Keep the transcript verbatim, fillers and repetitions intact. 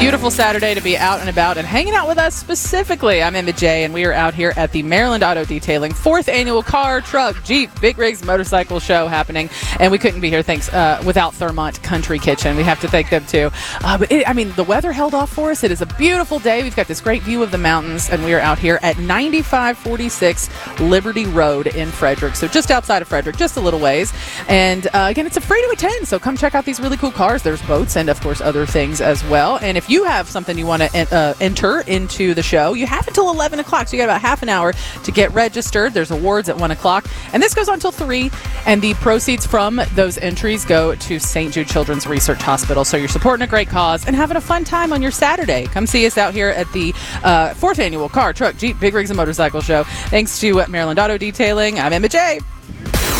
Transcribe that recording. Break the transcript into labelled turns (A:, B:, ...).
A: Beautiful Saturday to be out and about and hanging out with us specifically. I'm Emma J, and we are out here at the Maryland Auto Detailing fourth annual car, truck, Jeep, Big Rigs, Motorcycle Show happening. And we couldn't be here thanks uh, without Thermont Country Kitchen. We have to thank them too. Uh, but it, I mean, the weather held off for us. It is a beautiful day. We've got this great view of the mountains, and we are out here at ninety-five forty-six Liberty Road in Frederick. So just outside of Frederick, just a little ways. And uh, again, it's a free to attend. So come check out these really cool cars. There's boats and, of course, other things as well. And if you have something you want to uh, enter into the show, you have until eleven o'clock. So you got about half an hour to get registered. There's awards at one o'clock. And this goes on until three. And the proceeds from those entries go to Saint Jude Children's Research Hospital. So you're supporting a great cause and having a fun time on your Saturday. Come see us out here at the uh, fourth annual Car, Truck, Jeep, Big Rigs, and Motorcycle Show. Thanks to uh, Maryland Auto Detailing. I'm Emma J.